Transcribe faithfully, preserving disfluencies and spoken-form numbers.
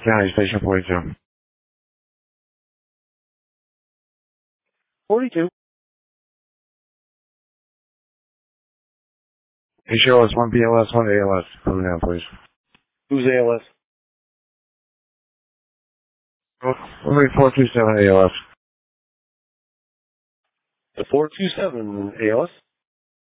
County Station forty-two. forty-two. Hey, show us one B L S, one A L S. Come down, please. Who's A L S? Only four two seven A L S. The four two seven A L S?